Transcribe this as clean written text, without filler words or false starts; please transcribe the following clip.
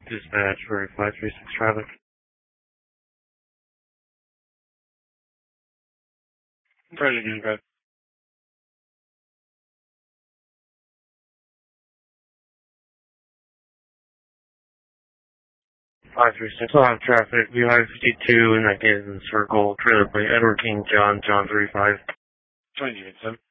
Dispatch for 536 traffic. Try to do that. 536, still have traffic. Beehive 52 in that Gadsden Circle. Trailer plate Edward King John 35. 28, 7.